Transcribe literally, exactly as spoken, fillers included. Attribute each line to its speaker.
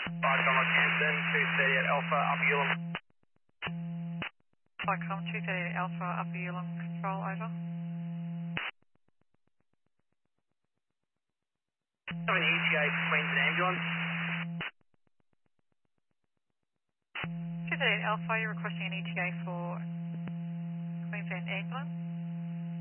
Speaker 1: five Comma Camden, two thirty-eight Alpha, Upper Ulam.
Speaker 2: Cyclone two thirty Alpha, Upper Ulam Control, over.
Speaker 1: I have an E T A for Queensland Ambulance.
Speaker 2: two thirty Alpha, you're requesting an E T A for Queensland Ambulance.